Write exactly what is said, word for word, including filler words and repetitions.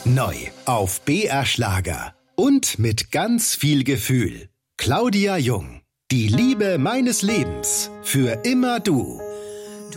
Neu auf B R Schlager und mit ganz viel Gefühl. Claudia Jung, die Liebe meines Lebens, für immer du.